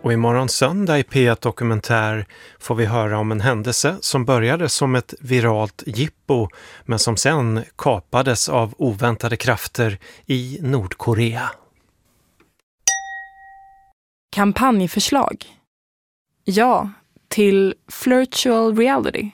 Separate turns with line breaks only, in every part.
Och imorgon söndag i P1 Dokumentär får vi höra om en händelse som började som ett viralt jippo men som sen kapades av oväntade krafter i Nordkorea.
Kampanjförslag. Ja till virtual reality.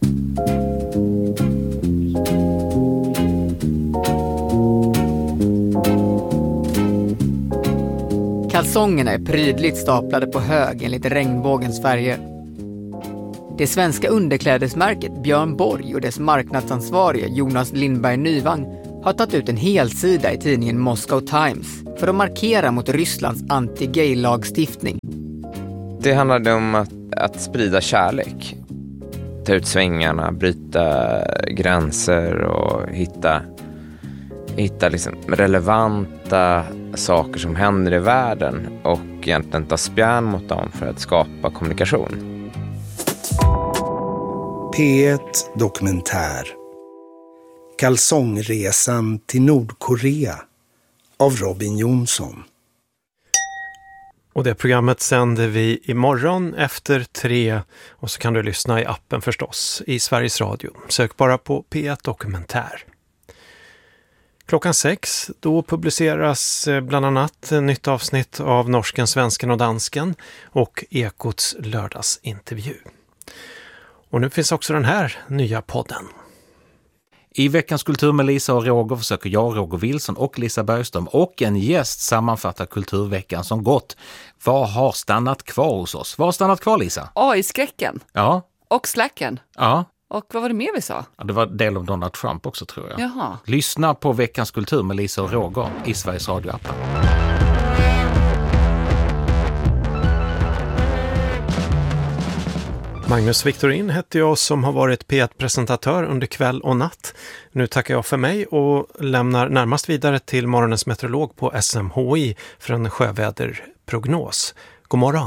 Kalsongerna är prydligt staplade på hög enligt regnbågens färger. Det svenska underklädesmärket Björn Borg och dess marknadsansvarige Jonas Lindberg Nyvang har tagit ut en helsida i tidningen Moscow Times för att markera mot Rysslands anti-gay-lagstiftning.
Det handlade om att sprida kärlek. Ta ut svängarna, bryta gränser och hitta liksom relevanta saker som händer i världen och egentligen ta spjärn mot dem för att skapa kommunikation.
P1 Dokumentär. Kalsongresan till Nordkorea av Robin Jonsson.
Och det programmet sänder vi imorgon efter 3 och så kan du lyssna i appen förstås i Sveriges Radio. Sök bara på P1 Dokumentär. Klockan 6, då publiceras bland annat ett nytt avsnitt av Norsken, Svensken och Dansken och Ekots lördagsintervju. Och nu finns också den här nya podden.
I veckans kultur med Lisa och Roger försöker jag, Roger Wilson och Lisa Bergström och en gäst sammanfatta kulturveckan som gått. Vad har stannat kvar hos oss? Vad har stannat kvar, Lisa?
AI-skräcken.
Ja.
Och slacken.
Ja.
Och vad var det mer vi sa?
Ja, det var del av Donald Trump också, tror jag.
Jaha.
Lyssna på veckans kultur med Lisa och Roger i Sveriges Radio-appen.
Magnus Victorin heter jag som har varit P1-presentatör under kväll och natt. Nu tackar jag för mig och lämnar närmast vidare till morgonens meteorolog på SMHI för en sjöväderprognos. God morgon!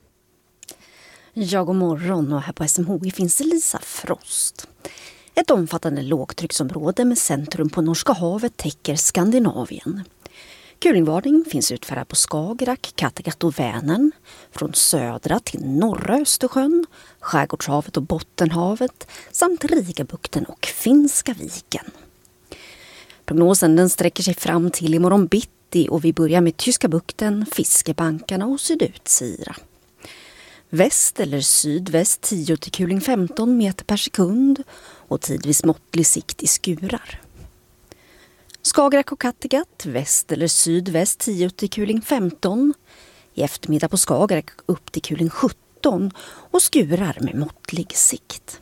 Ja, god morgon, och här på SMHI finns det Lisa Frost. Ett omfattande lågtrycksområde med centrum på Norska havet täcker Skandinavien. Kulingvarning finns utfärdad på Skagerrak, Kattegatt och Vänern, från södra till norra Östersjön, Skärgårdshavet och Bottenhavet samt Rigabukten och Finska viken. Prognosen den sträcker sig fram till imorgon bitti och vi börjar med Tyska bukten, Fiskebankarna och Sydutsira. Väst eller sydväst 10 till kuling 15 meter per sekund och tidvis måttlig sikt i skurar. Skagerrak och Kattegatt, väst eller sydväst 10 till kuling 15. I eftermiddag på Skagerrak upp till kuling 17 och skurar med måttlig sikt.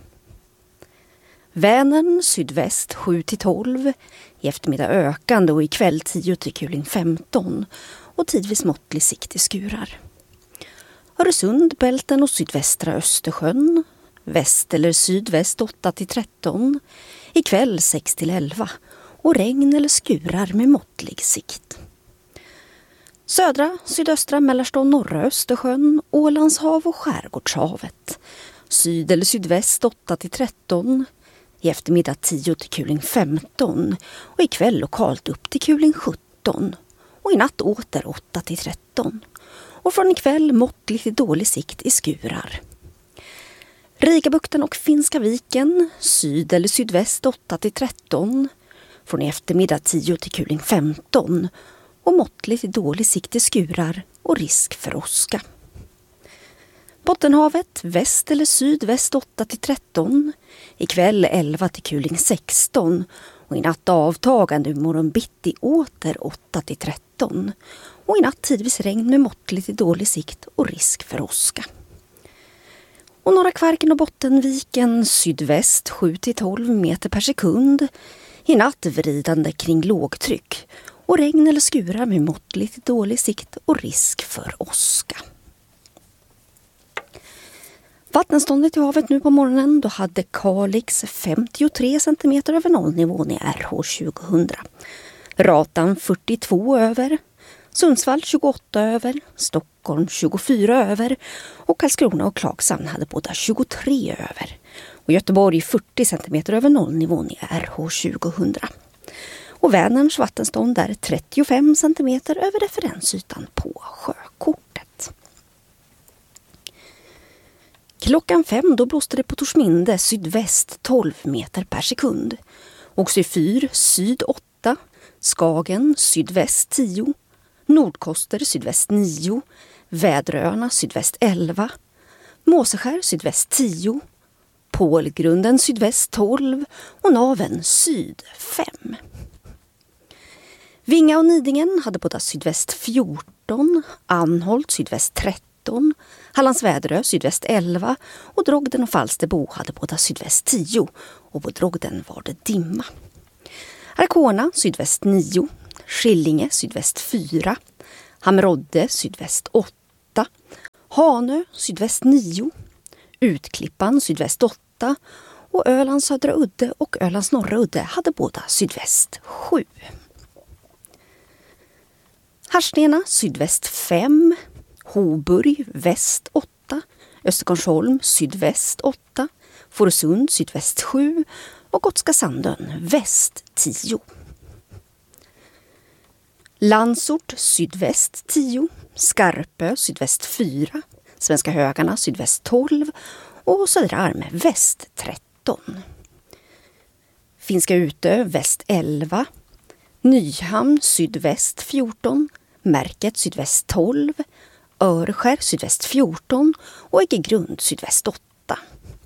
Vänern sydväst 7 till 12. I eftermiddag ökande och ikväll 10 till kuling 15 och tidvis måttlig sikt i skurar. Öresund, Bälten och sydvästra Östersjön. Väst eller sydväst 8 till 13. Ikväll 6 till 11. Och regn eller skurar med måttlig sikt. Södra, sydöstra, mellersta och norra Östersjön, Ålandshav och Skärgårdshavet. Syd eller sydväst 8 till 13. I eftermiddag 10 till kuling 15. Och ikväll lokalt upp till kuling 17. Och i natt åter 8 till 13. Och från ikväll måttlig till dålig sikt i skurar. Rigabukten och Finska viken, syd eller sydväst 8 till 13. Från i eftermiddag 10 till kuling 15 och måttligt till dålig sikt i skurar och risk för åska. Bottenhavet, väst eller sydväst 8 till 13. Ikväll 11 till kuling 16 och i natt avtagande imorgon bitti åter 8 till 13. Och i natt tidvis regn med måttligt till dålig sikt och risk för åska. Och norra Kvarken och Bottenviken, sydväst 7 till 12 meter per sekund. I natt vridande kring lågtryck och regn eller skurar med måttligt dålig sikt och risk för åska. Vattenståndet i havet nu på morgonen, då hade Kalix 53 cm över nollnivån i RH 2000. Ratan 42 över, Sundsvall 28 över, Stockholm 24 över och Karlskrona och Klagshamn hade båda 23 över. Och Göteborg 40 cm över nollnivån i RH 2000. Och Vänerns vattenstånd är 35 cm över referensytan på sjökortet. Klockan 5 då blåste det på Torsminde sydväst 12 meter per sekund. Oxyfyr syd 8, Skagen sydväst 10, Nordkoster sydväst 9, Väderöarna sydväst 11, Måseskär sydväst 10, Pålgrunden sydväst 12 och Naven syd 5. Vinga och Nidingen hade båda sydväst 14, Anholt sydväst 13, Hallands Väderö sydväst 11 och Drogden och Falsterbo hade båda sydväst 10 och på Drogden var det dimma. Arkona sydväst 9, Skillinge sydväst 4, Hamrodde sydväst 8, Hanö sydväst 9, Utklippan sydväst 8 och Ölands södra udde och Ölands norra udde hade båda sydväst 7. Harsnena sydväst 5, Hoburg väst 8, Östergårdsholm sydväst 8, Fårösund sydväst 7 och Gotska Sandön väst 10. Landsort sydväst 10, Skarpö sydväst 4, Svenska Högarna sydväst 12 och Södra Arme väst 13. Finska Utö väst 11, Nyhamn sydväst 14, Märket sydväst 12, Örskär sydväst 14 och Äggegrund sydväst 8.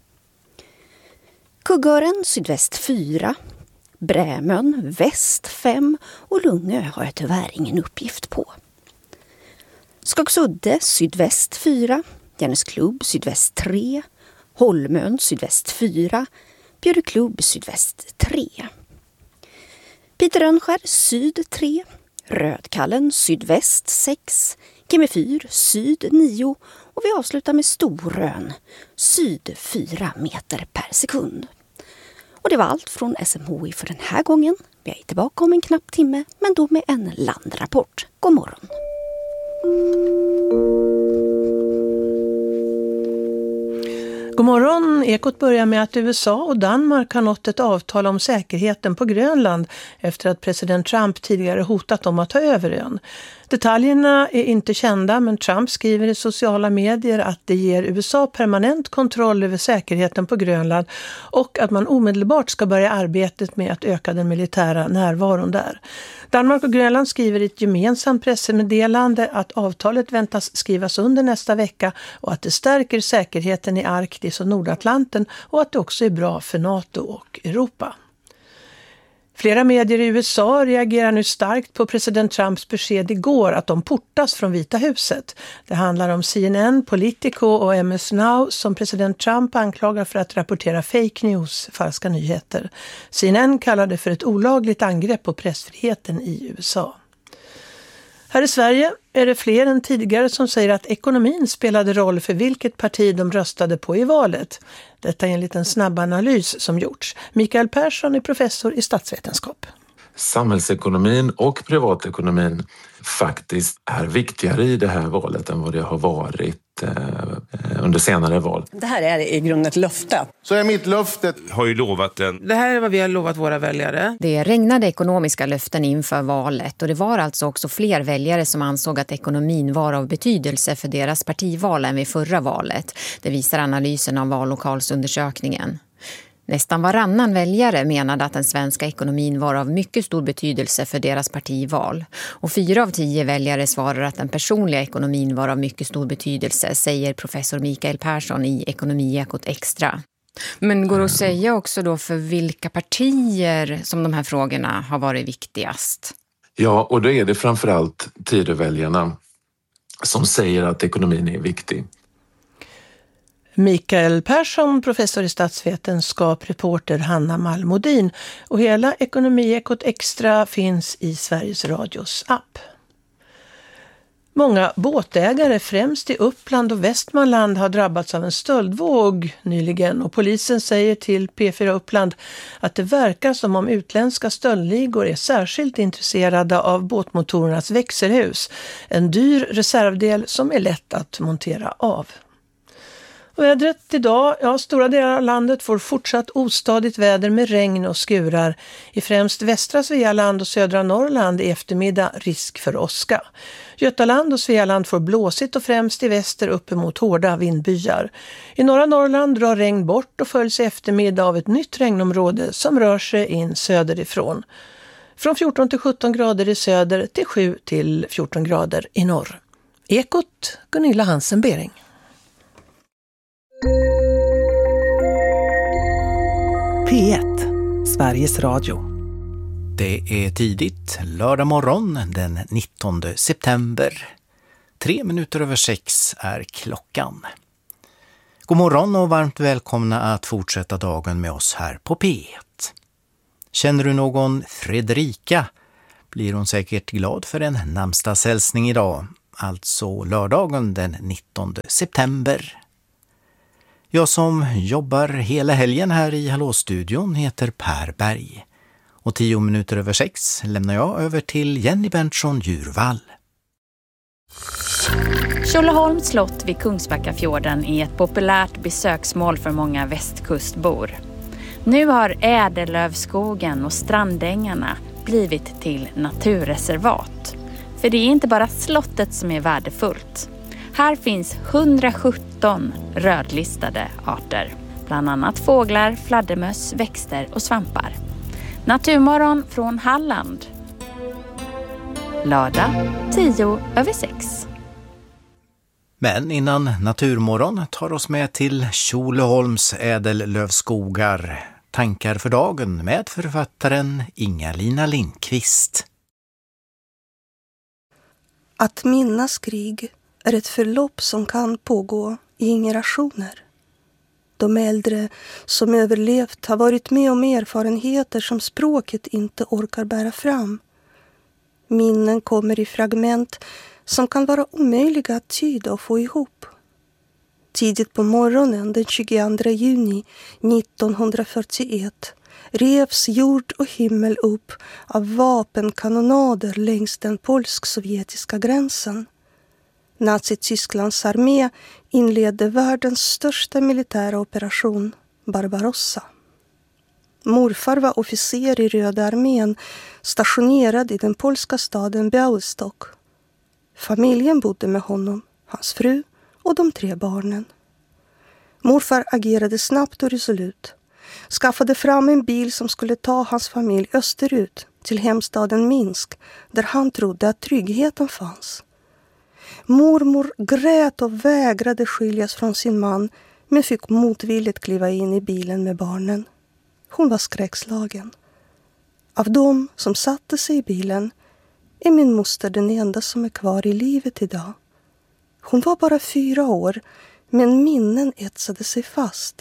Kuggören sydväst 4, Brämön väst 5 och Lungö har jag tyvärr ingen uppgift på. Skagsudde sydväst 4, Järnesklubb sydväst 3, Holmön sydväst 4, Björklubb sydväst 3. Piterönskär syd 3, Rödkallen sydväst 6, Kimmefyr syd 9 och vi avslutar med Storön syd 4 meter per sekund. Och det var allt från SMHI för den här gången. Vi är tillbaka om en knapp timme, men då med en landrapport. God morgon!
God morgon! Ekot börjar med att USA och Danmark har nått ett avtal om säkerheten på Grönland efter att president Trump tidigare hotat om att ta över ön. Detaljerna är inte kända, men Trump skriver i sociala medier att det ger USA permanent kontroll över säkerheten på Grönland och att man omedelbart ska börja arbetet med att öka den militära närvaron där. Danmark och Grönland skriver i ett gemensamt pressmeddelande att avtalet väntas skrivas under nästa vecka och att det stärker säkerheten i Arktis och Nordatlanten och att det också är bra för NATO och Europa. Flera medier i USA reagerar nu starkt på president Trumps besked igår att de portas från Vita huset. Det handlar om CNN, Politico och MS Now som president Trump anklagar för att rapportera fake news, falska nyheter. CNN kallar det för ett olagligt angrepp på pressfriheten i USA. Här i Sverige är det fler än tidigare som säger att ekonomin spelade roll för vilket parti de röstade på i valet. Detta är enligt en snabb analys som gjorts. Mikael Persson är professor i statsvetenskap.
Samhällsekonomin och privatekonomin faktiskt är viktigare i det här valet än vad det har varit under senare val.
Det här är i grunden ett löfte.
Så är mitt löfte.
Har ju lovat en.
Det här är vad vi har lovat våra väljare.
Det regnade ekonomiska löften inför valet och det var alltså också fler väljare som ansåg att ekonomin var av betydelse för deras partival än vid förra valet. Det visar analysen av vallokalsundersökningen. Nästan varannan väljare menade att den svenska ekonomin var av mycket stor betydelse för deras partival. Och 4 av 10 väljare svarar att den personliga ekonomin var av mycket stor betydelse, säger professor Mikael Persson i Ekonomiekot Extra. Men går det att säga också då för vilka partier som de här frågorna har varit viktigast?
Ja, och då är det framförallt Tidöväljarna som säger att ekonomin är viktig.
Mikael Persson, professor i statsvetenskap, reporter Hanna Malmodin. Och hela Ekonomiekot Extra finns i Sveriges Radios app. Många båtägare, främst i Uppland och Västmanland, har drabbats av en stöldvåg nyligen. Och polisen säger till P4 Uppland att det verkar som om utländska stöldligor är särskilt intresserade av båtmotorernas växelhus. En dyr reservdel som är lätt att montera av. Vädret idag, stora delar av landet får fortsatt ostadigt väder med regn och skurar. I främst västra Svealand och södra Norrland i eftermiddag risk för åska. Götaland och Svealand får blåsigt och främst i väster uppemot hårda vindbyar. I norra Norrland drar regn bort och följs i eftermiddag av ett nytt regnområde som rör sig in söderifrån. Från 14 till 17 grader i söder till 7 till 14 grader i norr. Ekot, Gunilla Hansen-Bering.
P1, Sveriges Radio. Det är tidigt, lördag morgon den 19 september. 6:03 är klockan. God morgon och varmt välkomna att fortsätta dagen med oss här på P1. Känner du någon Fredrika blir hon säkert glad för en namnsdagshälsning idag, alltså lördagen den 19 september. Jag som jobbar hela helgen här i Hallå-studion heter Per Berg. Och 6:10 lämnar jag över till Jenny Berntsson-Djurvall.
Tjolöholms slott vid Kungsbackafjorden är ett populärt besöksmål för många västkustbor. Nu har Ädellövskogen och strandängarna blivit till naturreservat. För det är inte bara slottet som är värdefullt. Här finns 117 rödlistade arter. Bland annat fåglar, fladdermöss, växter och svampar. Naturmorgon från Halland. Lördag 6:10.
Men innan Naturmorgon tar oss med till Tjolöholms ädellövskogar. Tankar för dagen med författaren Inga-Lina Lindqvist.
Att minnas krig är ett förlopp som kan pågå i generationer. De äldre som överlevt har varit med om erfarenheter som språket inte orkar bära fram. Minnen kommer i fragment som kan vara omöjliga att tyda och få ihop. Tidigt på morgonen den 22 juni 1941 revs jord och himmel upp av vapenkanonader längs den polsk-sovjetiska gränsen. Nazi-Tysklands armé inledde världens största militära operation, Barbarossa. Morfar var officer i Röda armén, stationerad i den polska staden Białystok. Familjen bodde med honom, hans fru och de 3 barnen. Morfar agerade snabbt och resolut. Skaffade fram en bil som skulle ta hans familj österut till hemstaden Minsk, där han trodde att tryggheten fanns. Mormor grät och vägrade skiljas från sin man, men fick motvilligt kliva in i bilen med barnen. Hon var skräckslagen. Av dem som satte sig i bilen är min moster den enda som är kvar i livet idag. Hon var bara 4 år, men minnen etsade sig fast.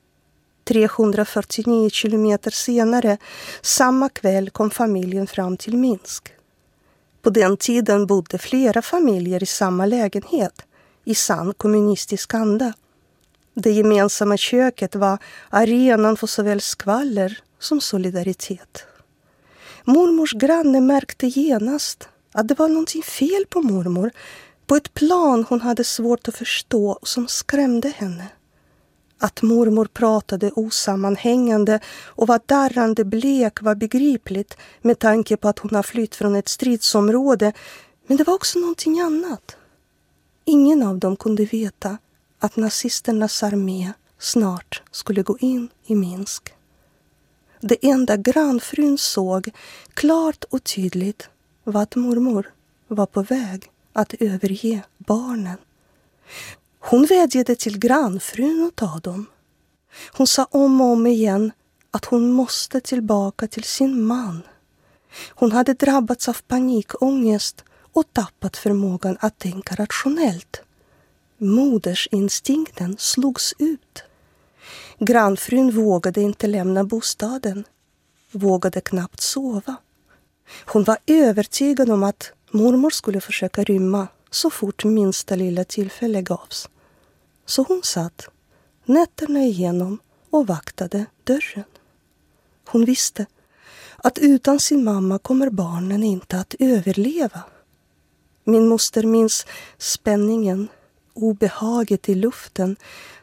349 kilometer senare, samma kväll, kom familjen fram till Minsk. På den tiden bodde flera familjer i samma lägenhet, i sann kommunistisk anda. Det gemensamma köket var arenan för såväl skvaller som solidaritet. Mormors granne märkte genast att det var någonting fel på mormor, på ett plan hon hade svårt att förstå och som skrämde henne. Att mormor pratade osammanhängande och var darrande blek var begripligt med tanke på att hon har flytt från ett stridsområde, men det var också någonting annat. Ingen av dem kunde veta att nazisternas armé snart skulle gå in i Minsk. Det enda grannfrun såg klart och tydligt var att mormor var på väg att överge barnen. Hon vädjade till grannfrun att ta dem. Hon sa om och om igen att hon måste tillbaka till sin man. Hon hade drabbats av panikångest och tappat förmågan att tänka rationellt. Modersinstinkten slogs ut. Grannfrun vågade inte lämna bostaden. Vågade knappt sova. Hon var övertygad om att mormor skulle försöka rymma så fort minsta lilla tillfälle gavs. Så hon satt nätterna igenom och vaktade dörren. Hon visste att utan sin mamma kommer barnen inte att överleva. Min moster minns spänningen, obehaget i luften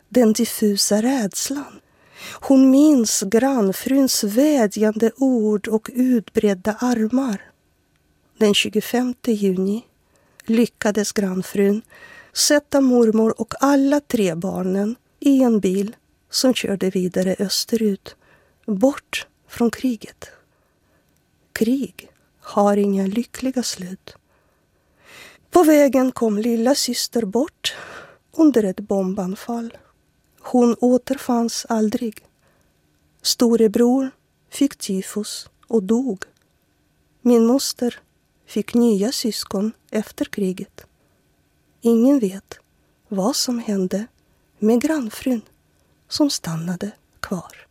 den diffusa rädslan. Hon minns grannfruns vädjande ord och utbredda armar. Den 25 juni lyckades grannfrun sätta mormor och alla 3 barnen i en bil som körde vidare österut, bort från kriget. Krig har inga lyckliga slut. På vägen kom lilla syster bort under ett bombanfall. Hon återfanns aldrig. Storebror fick tyfus och dog. Min moster fick nya syskon efter kriget. Ingen vet vad som hände med grannfrun som stannade kvar.